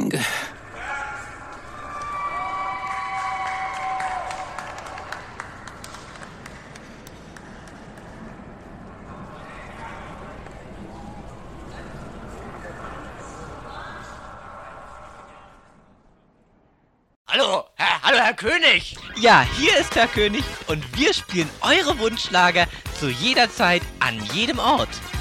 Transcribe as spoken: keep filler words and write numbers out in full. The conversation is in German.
Hallo, Herr, hallo Herr König! Ja, hier ist Herr König und wir spielen eure Wunschschlager zu jeder Zeit, an jedem Ort.